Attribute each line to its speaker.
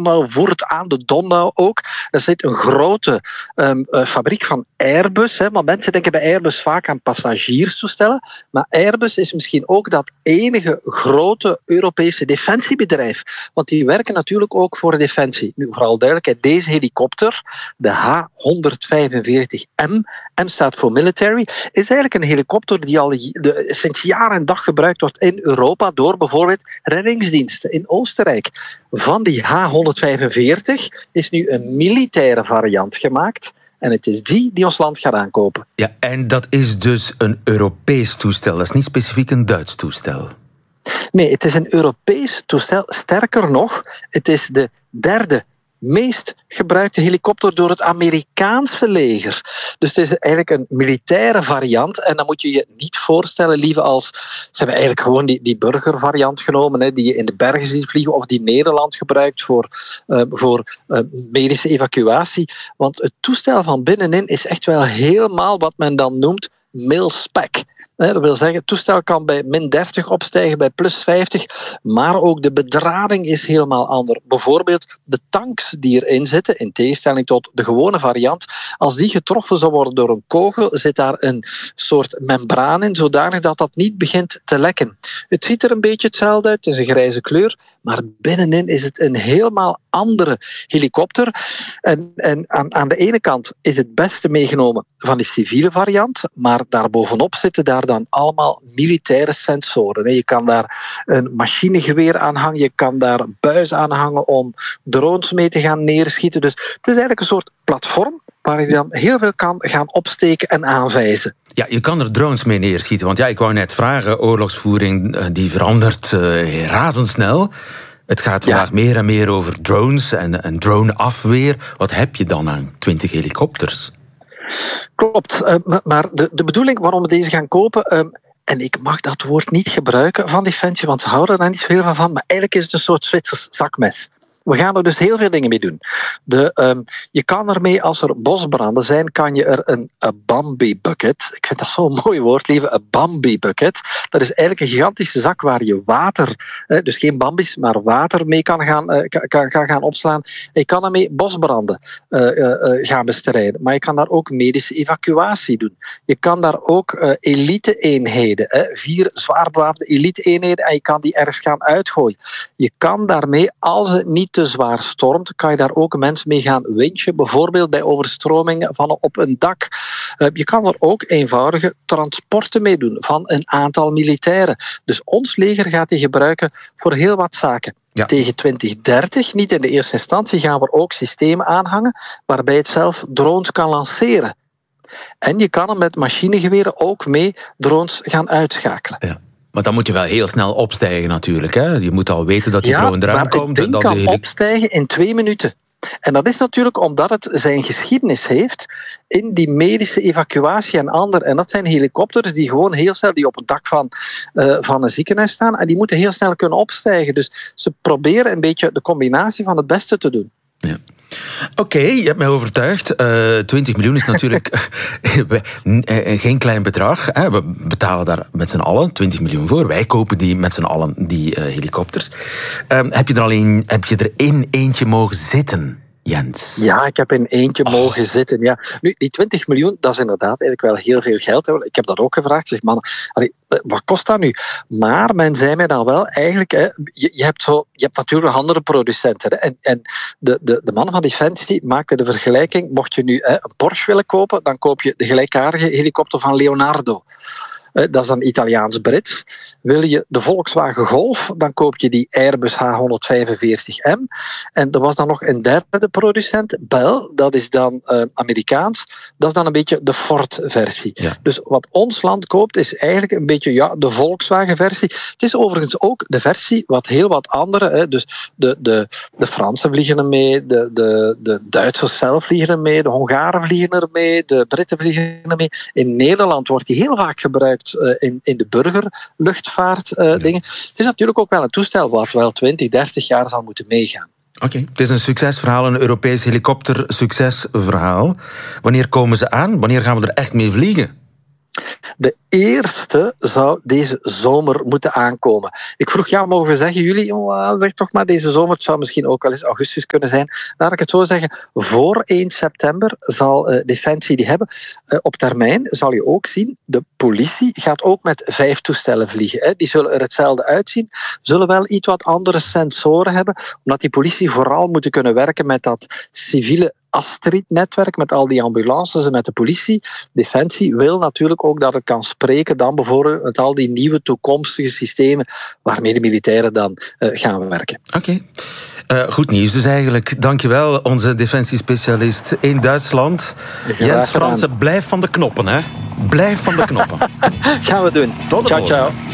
Speaker 1: Donau voert aan de Donau ook. Er zit een grote fabriek van Airbus. Hè. Maar mensen denken bij Airbus vaak aan passagierstoestellen. Maar Airbus is misschien ook dat enige grote Europese defensiebedrijf. Want die werken natuurlijk ook voor de defensie. Nu, vooral duidelijkheid, deze helikopter, de H145M, M staat voor military, is eigenlijk een helikopter die al sinds jaar en dag gebruikt wordt in Europa door bijvoorbeeld reddingsdiensten in Oostenrijk. Van die H145 is nu een militaire variant gemaakt. En het is die ons land gaat aankopen.
Speaker 2: Ja, en dat is dus een Europees toestel. Dat is niet specifiek een Duits toestel.
Speaker 1: Nee, het is een Europees toestel. Sterker nog, het is de derde meest gebruikte helikopter door het Amerikaanse leger. Dus het is eigenlijk een militaire variant. En dan moet je je niet voorstellen, lieve, als ze hebben eigenlijk gewoon die burgervariant genomen, hè, die je in de bergen ziet vliegen, of die Nederland gebruikt voor medische evacuatie. Want het toestel van binnenin is echt wel helemaal wat men dan noemt mil-spec. Dat wil zeggen, het toestel kan bij -30 opstijgen, bij +50, maar ook de bedrading is helemaal anders. Bijvoorbeeld de tanks die erin zitten, in tegenstelling tot de gewone variant, als die getroffen zou worden door een kogel, zit daar een soort membraan in, zodanig dat dat niet begint te lekken. Het ziet er een beetje hetzelfde uit, het is een grijze kleur, maar binnenin is het een helemaal andere helikopter. En aan de ene kant is het beste meegenomen van die civiele variant, maar daarbovenop zitten daar dan allemaal militaire sensoren. Je kan daar een machinegeweer aan hangen, je kan daar een buis aan hangen om drones mee te gaan neerschieten. Dus het is eigenlijk een soort platform waar je dan heel veel kan gaan opsteken en aanwijzen.
Speaker 2: Ja, je kan er drones mee neerschieten. Want ja, ik wou net vragen, oorlogsvoering die verandert razendsnel. Het gaat vandaag meer en meer over drones en droneafweer. Wat heb je dan aan 20 helikopters?
Speaker 1: Klopt, maar de bedoeling waarom we deze gaan kopen, en ik mag dat woord niet gebruiken van Defensie, want ze houden daar niet zoveel van, maar eigenlijk is het een soort Zwitsers zakmes. We gaan er dus heel veel dingen mee doen. Je kan ermee, als er bosbranden zijn, kan je er een Bambi bucket. Ik vind dat zo'n mooi woord, lieve. Een Bambi bucket. Dat is eigenlijk een gigantische zak waar je water, dus geen Bambis, maar water mee kan gaan opslaan. En je kan ermee bosbranden gaan bestrijden. Maar je kan daar ook medische evacuatie doen. Je kan daar ook elite-eenheden, 4 zwaar bewapende elite-eenheden, en je kan die ergens gaan uitgooien. Je kan daarmee, als het niet te zwaar stormt, kan je daar ook mensen mee gaan winchen, bijvoorbeeld bij overstromingen van op een dak. Je kan er ook eenvoudige transporten mee doen van een aantal militairen. Dus ons leger gaat die gebruiken voor heel wat zaken. Ja. Tegen 2030, niet in de eerste instantie, gaan we er ook systemen aanhangen waarbij het zelf drones kan lanceren. En je kan er met machinegeweren ook mee drones gaan uitschakelen. Ja.
Speaker 2: Maar dan moet je wel heel snel opstijgen natuurlijk. Hè? Je moet al weten dat die drone eraan komt.
Speaker 1: Het ding kan opstijgen in 2 minuten. En dat is natuurlijk omdat het zijn geschiedenis heeft in die medische evacuatie en andere. En dat zijn helikopters die gewoon heel snel, die op het dak van een ziekenhuis staan, en die moeten heel snel kunnen opstijgen. Dus ze proberen een beetje de combinatie van het beste te doen.
Speaker 2: Ja. Oké, je hebt mij overtuigd. 20 miljoen is natuurlijk geen klein bedrag. Hè. We betalen daar met z'n allen 20 miljoen voor. Wij kopen die met z'n allen, die helikopters. Heb je er in eentje mogen zitten, Jens?
Speaker 1: Ja, ik heb in eentje mogen zitten. Ja. Nu, die 20 miljoen, dat is inderdaad eigenlijk wel heel veel geld. Ik heb dat ook gevraagd. Zeg, man, wat kost dat nu? Maar men zei mij dan wel, eigenlijk, je hebt natuurlijk andere producenten. Hè, en de man van Defensie maakte de vergelijking, mocht je nu een Porsche willen kopen, dan koop je de gelijkaardige helikopter van Leonardo. Dat is dan Italiaans-Brits. Wil je de Volkswagen Golf, dan koop je die Airbus H145M. En er was dan nog een derde producent, Bell, dat is dan Amerikaans. Dat is dan een beetje de Ford-versie. Ja. Dus wat ons land koopt, is eigenlijk een beetje de Volkswagen-versie. Het is overigens ook de versie wat heel wat andere, dus de Fransen vliegen er mee, de Duitsers zelf vliegen er mee, de Hongaren vliegen er mee, de Britten vliegen er mee. In Nederland wordt die heel vaak gebruikt in de burgerluchtvaart dingen. Het is natuurlijk ook wel een toestel wat wel 20, 30 jaar zal moeten meegaan.
Speaker 2: Oké, het is een succesverhaal, een Europees helikopter-succesverhaal. Wanneer komen ze aan? Wanneer gaan we er echt mee vliegen?
Speaker 1: De eerste zou deze zomer moeten aankomen. Ik vroeg, mogen we zeggen, jullie, zeg toch maar deze zomer, het zou misschien ook wel eens augustus kunnen zijn. Laat ik het zo zeggen, voor 1 september zal Defensie die hebben. Op termijn zal je ook zien, de politie gaat ook met 5 toestellen vliegen. Die zullen er hetzelfde uitzien, zullen wel iets wat andere sensoren hebben, omdat die politie vooral moeten kunnen werken met dat civiele Astrid-netwerk, met al die ambulances en met de politie. Defensie wil natuurlijk ook dat het kan spreken dan bijvoorbeeld met al die nieuwe toekomstige systemen waarmee de militairen dan gaan werken.
Speaker 2: Oké. Goed nieuws dus eigenlijk. Dankjewel, onze defensiespecialist in Duitsland. Jens Fransen, blijf van de knoppen, hè? Blijf van de knoppen.
Speaker 1: Gaan we doen.
Speaker 2: Tot de volgende.
Speaker 1: Ciao.